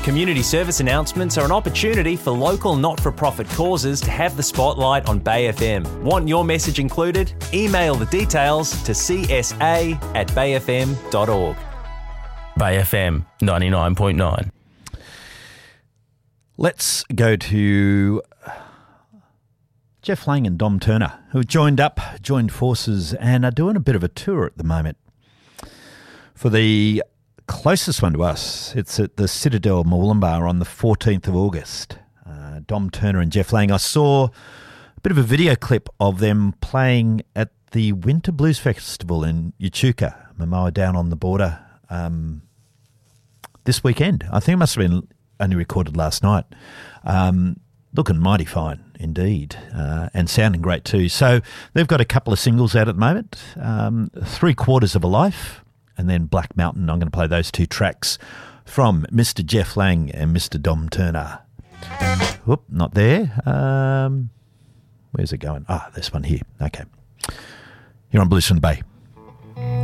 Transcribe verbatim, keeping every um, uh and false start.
Community service announcements are an opportunity for local not-for-profit causes to have the spotlight on Bay F M. Want your message included? Email the details to c s a at bay f m dot org. Bay F M ninety-nine point nine. Let's go to Jeff Lang and Dom Turner, who have joined up, joined forces, and are doing a bit of a tour at the moment. For the closest one to us, it's at the Citadel Moolumbar on the fourteenth of August. Uh, Dom Turner and Jeff Lang. I saw a bit of a video clip of them playing at the Winter Blues Festival in Echuca, Momoa, down on the border, um, this weekend. I think it must have been only recorded last night. Um, looking mighty fine indeed, uh, and sounding great too. So they've got a couple of singles out at the moment, um, Three Quarters of a Life and then Black Mountain. I'm going to play those two tracks from Mister Jeff Lang and Mister Dom Turner. Whoop, not there. Um, where's it going? Ah, this one here. Okay. You're on Blues from the Bay.